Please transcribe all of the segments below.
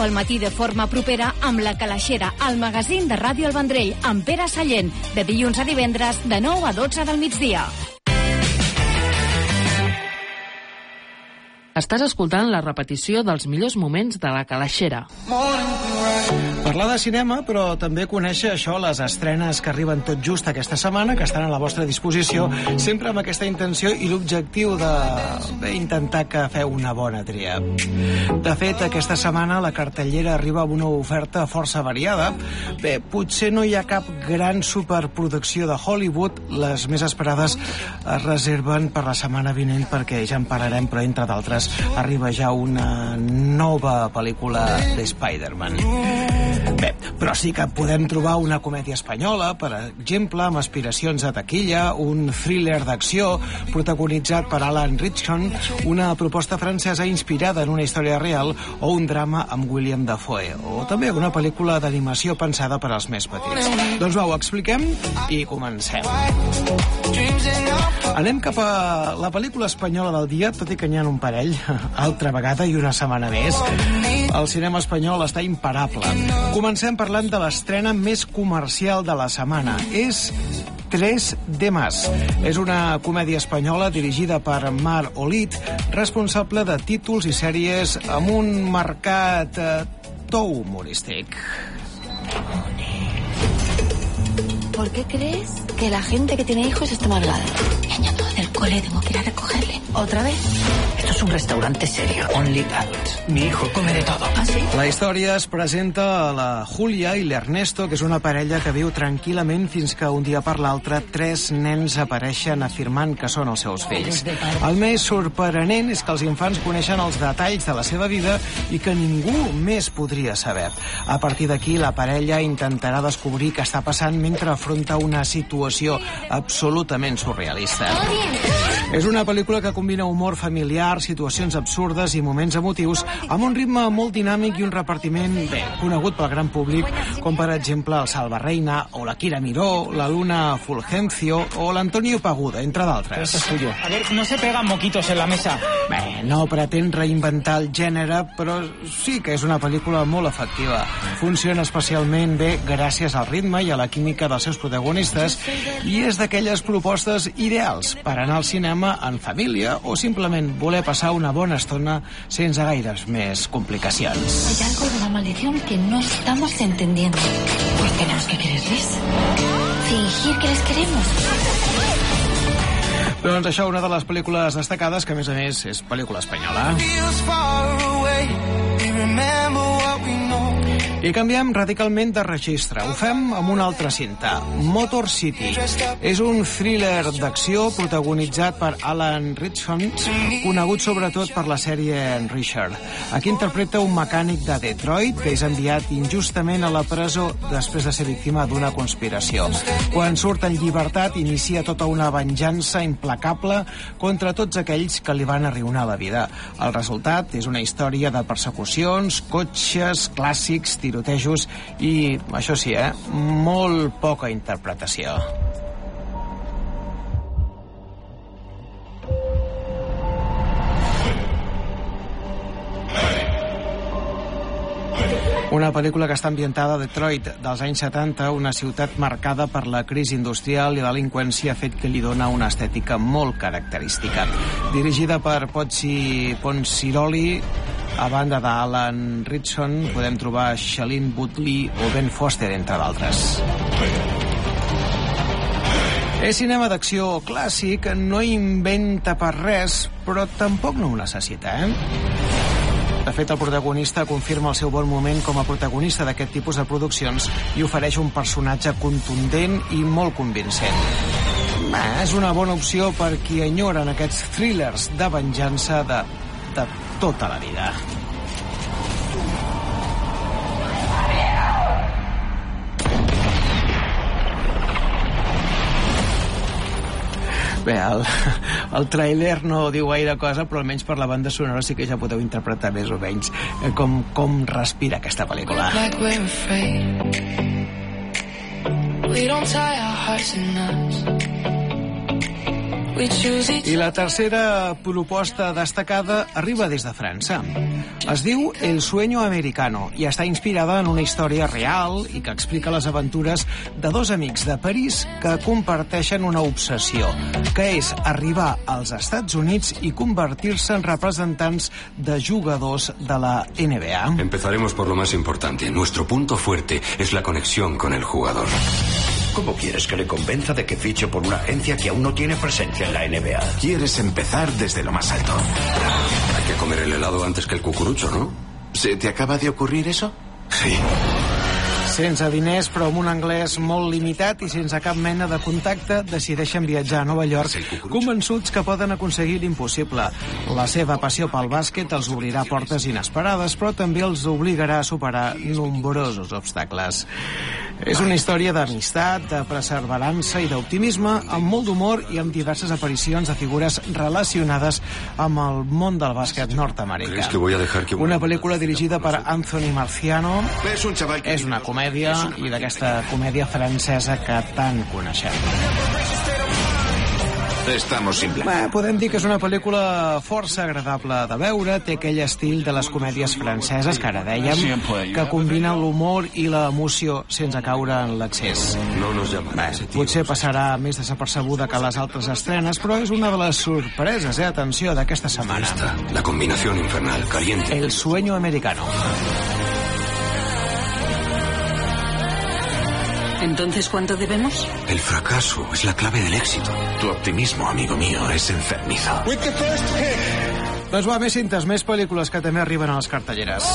al matí de forma propera amb La Calaixera, el magazín de Ràdio El Vendrell, amb Pere Sallent, de dilluns a divendres, de 9 a 12 del migdia. Estàs escoltant la repetició dels millors moments de La Calaixera. Parlar de cinema, però també conèixer això, les estrenes que arriben tot just aquesta setmana, que estan a la vostra disposició, sempre amb aquesta intenció i l'objectiu d'intentar que feu una bona tria. De fet, aquesta setmana la cartellera arriba amb una oferta força variada. Bé, potser no hi ha cap gran superproducció de Hollywood, les més esperades es reserven per la setmana vinent perquè ja en parlarem, però entre d'altres arriba ja una nova pel·lícula de Spider-Man. Bé, però sí que podem trobar una comèdia espanyola, per exemple, amb aspiracions a taquilla, un thriller d'acció protagonitzat per Alan Ritchson, una proposta francesa inspirada en una història real o un drama amb William Dafoe, o també una pel·lícula d'animació pensada per als més petits. Doncs va, ho expliquem i comencem. Anem cap a la pel·lícula espanyola del dia, tot i que n'hi ha un parell, altra vegada i una setmana més. El cinema espanyol està imparable. Comencem parlant de l'estrena més comercial de la setmana. És 3 de Más. És una comèdia espanyola dirigida per Mar Olid, responsable de títols i sèries amb un marcat to humorístic. ¿Por qué crees que la gente que tiene hijos está amargada? Niño, no, del cole tengo que ir a recogerle. ¿Otra vez? Esto es un restaurante serio. Only adults. Mi hijo come de todo. ¿Ah, sí? La història es presenta a la Julia i l'Ernesto, que és una parella que viu tranquil·lament fins que un dia per l'altre 3 nens apareixen afirmant que són els seus fills. El més sorprenent és que els infants coneixen els detalls de la seva vida i que ningú més podria saber. A partir d'aquí, la parella intentarà descobrir què està passant mentre afronta una situació absolutament surrealista. És una pel·lícula que combina humor familiar, situacions absurdes i moments emotius amb un ritme molt dinàmic i un repartiment, bé, conegut pel gran públic, com per exemple el Salva Reina, o la Kira Miró, la Luna Fulgencio o l'Antonio Paguda, entre d'altres. A ver, no se pegan moquitos en la mesa. Bé, no pretén reinventar el gènere, però sí que és una pel·lícula molt efectiva. Funciona especialment bé gràcies al ritme i a la química dels seus protagonistes i és d'aquelles propostes ideals per anar al cinema en família o simplement voler passar una bona estona sense gaires més complicacions. Hay algo de la maldición que no estamos entendiendo. Pues tenemos que quererles. Fingir que les queremos. Doncs això, una de les pel·lícules destacades, que a més és pel·lícula espanyola. I canviem radicalment de registre. Ho fem amb una altra cinta, Motor City. És un thriller d'acció protagonitzat per Alan Ritchson, conegut sobretot per la sèrie Richard. Aquí interpreta un mecànic de Detroit que és enviat injustament a la presó després de ser víctima d'una conspiració. Quan surt en llibertat, inicia tota una venjança implacable contra tots aquells que li van arruïnar la vida. El resultat és una història de persecucions, cotxes, clàssics, tirotejos i, això sí, molt poca interpretació. Una pel·lícula que està ambientada a Detroit dels anys 70, una ciutat marcada per la crisi industrial i la delinqüència, fet que li dona una estètica molt característica. Dirigida per Pozzi Ponsiroli, a banda d'Alan Ritchson podem trobar Shailene Woodley o Ben Foster, entre d'altres. És cinema d'acció clàssic, no inventa per res, però tampoc no ho necessita, De fet, el protagonista confirma el seu bon moment com a protagonista d'aquest tipus de produccions i ofereix un personatge contundent i molt convincent. És una bona opció per qui enyoren aquests thrillers de venjança de tota la vida. Bé, el tràiler no diu gaire cosa, però almenys per la banda sonora sí que ja podeu interpretar més o menys com respira aquesta pel·lícula. I la tercera proposta destacada arriba des de França. Es diu El sueño americano i està inspirada en una història real i que explica les aventures de dos amics de París que comparteixen una obsessió, que és arribar als Estats Units i convertir-se en representants de jugadors de la NBA. Empezaremos por lo más importante. Nuestro punto fuerte es la conexión con el jugador. ¿Cómo quieres que le convenza de que fiche por una agencia que aún no tiene presencia en la NBA? Quieres empezar desde lo más alto. Hay que comer el helado antes que el cucurucho, ¿no? ¿Se te acaba de ocurrir eso? Sí. Sense diners, però amb un anglès molt limitat i sense cap mena de contacte, decideixen viatjar a Nova York, convençuts que poden aconseguir l'impossible. La seva passió pel bàsquet els obrirà portes inesperades, però també els obligarà a superar nombrosos obstacles. És una història d'amistat, de perseverança i d'optimisme, amb molt d'humor i amb diverses aparicions de figures relacionades amb el món del bàsquet nord-americà. Una pel·lícula dirigida per Anthony Marciano. És una comèdia i d'aquesta comèdia francesa que tant coneixem. Estamos sin plan. Podem dir que és una pel·lícula força agradable de veure, té aquell estil de les comèdies franceses que ara dèiem, que combina l'humor i l'emoció sense caure en l'excés. Potser passarà més desapercebuda que les altres estrenes, però és una de les sorpreses, atenció, d'aquesta setmana. La combinació infernal, caliente. El sueño americano. ¿Entonces cuánto debemos? El fracaso es la clave del éxito. Tu optimismo, amigo mío, es enfermizo. Doncs va, més cintes, més pel·lícules que també arriben a les cartelleres.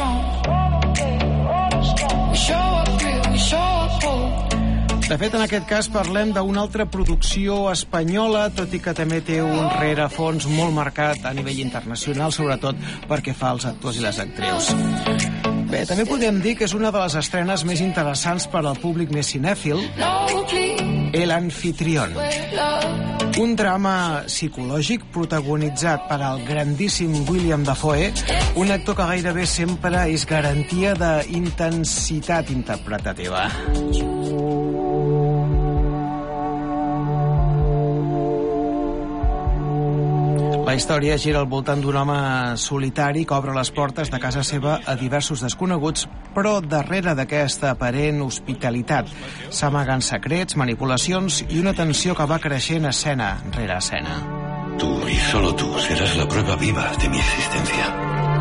De fet, en aquest cas parlem d'una altra producció espanyola, tot i que també té un rerefons molt marcat a nivell internacional, sobretot perquè fa els actors i les actrius. Bé, també podem dir que és una de les estrenes més interessants per al públic més cinèfil, El Anfitrión. Un drama psicològic protagonitzat per al grandíssim William Dafoe, un actor que gairebé sempre és garantia d'intensitat interpretativa. La història gira al voltant d'un home solitari que obre les portes de casa seva a diversos desconeguts, però darrere d'aquesta aparent hospitalitat s'amaguen secrets, manipulacions i una tensió que va creixent escena rere escena. Tú y solo tú serás la prueba viva de mi existencia.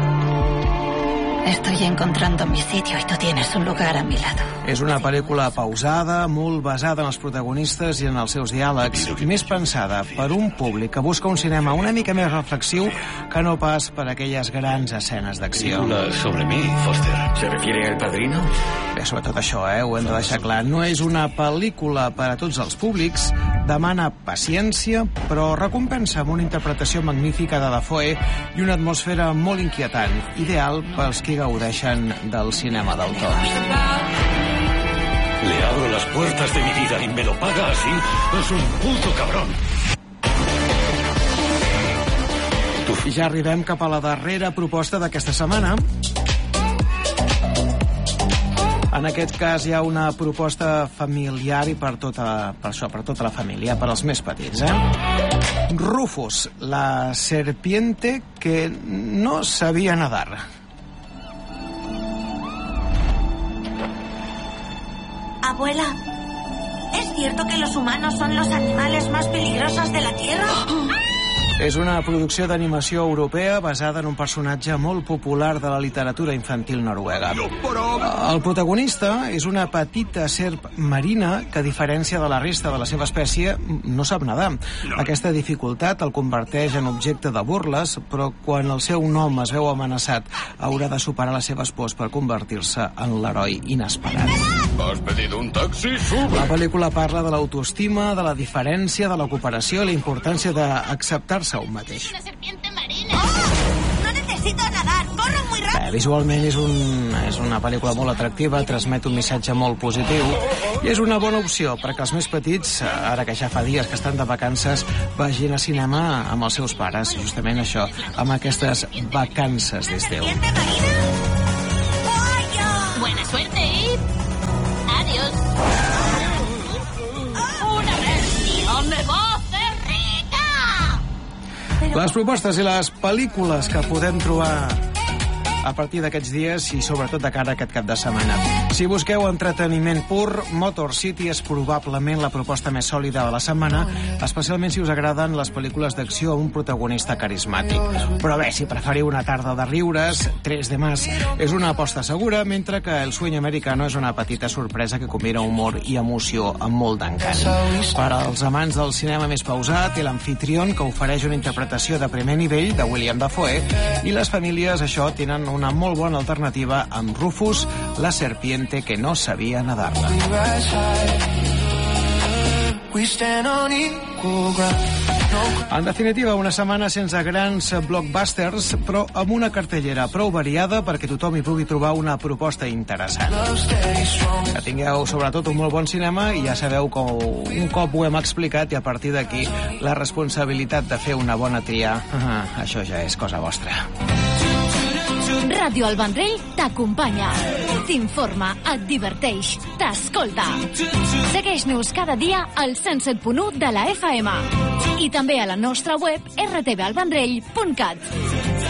Estoy encontrando mi sitio y tú tienes un lugar a mi lado. És una pel·lícula pausada, molt basada en els protagonistes i en els seus diàlegs, i més pensada per un públic que busca un cinema una mica més reflexiu que no pas per aquelles grans escenes d'acció. Sobre mí, Foster. ¿Se refiere al Padrino? Bé, sobretot això, ho hem de deixar clar. No és una pel·lícula per a tots els públics, demana paciència, però recompensa amb una interpretació magnífica de Dafoe i una atmosfera molt inquietant, ideal pels qui gaudeixen del cinema d'autor. Le abro las puertas de mi vida y me lo paga así. Es un puto cabrón. I ja arribem cap a la darrera proposta d'aquesta setmana. En aquest cas hi ha una proposta familiar i per tota la família, per als més petits. Rufus, la serpiente que no sabia nadar. Abuela, ¿es cierto que los humanos son los animales más peligrosos de la Tierra? És una producció d'animació europea basada en un personatge molt popular de la literatura infantil noruega. El protagonista és una petita serp marina que, a diferència de la resta de la seva espècie, no sap nedar. Aquesta dificultat el converteix en objecte de burles, però quan el seu nom es veu amenaçat, haurà de superar les seves pors per convertir-se en l'heroi inesperat. ¿Has pedido un taxi? Sube. La pel·lícula parla de l'autoestima, de la diferència, de la cooperació i la importància d'acceptar-se un mateix. ¡Una serpiente marina! ¡Oh! ¡No necesito nadar! ¡Corro muy rápido! Visualment és una pel·lícula molt atractiva, transmet un missatge molt positiu i és una bona opció perquè els més petits, ara que ja fa dies que estan de vacances, vagin a cinema amb els seus pares, justament això, amb aquestes vacances d'estiu. Buena suerte y... adiós. Una versión de voz de rica. Les propostes i les pel·lícules que podem trobar a partir d'aquests dies i sobretot de cara a aquest cap de setmana. Si busqueu entreteniment pur, Motor City és probablement la proposta més sòlida de la setmana, especialment si us agraden les pel·lícules d'acció amb un protagonista carismàtic. Però bé, si preferiu una tarda de riures, 3 de Más és una aposta segura, mentre que El sueño americano és una petita sorpresa que combina humor i emoció amb molt d'encant. Per als amants del cinema més pausat, El anfitrión, que ofereix una interpretació de primer nivell de William Dafoe, i les famílies, això, tenen una molt bona alternativa amb Rufus, la serpiente que no sabia nadar-la. En definitiva, una setmana sense grans blockbusters, però amb una cartellera prou variada perquè tothom hi pugui trobar una proposta interessant. Que tingueu, sobretot, un molt bon cinema i ja sabeu que un cop ho hem explicat i a partir d'aquí la responsabilitat de fer una bona tria, això ja és cosa vostra. Ràdio El Vendrell t'acompanya, t'informa, et diverteix, t'escolta. Segueix-nos cada dia al 107.1 de la FM i també a la nostra web rtvalvendrell.cat.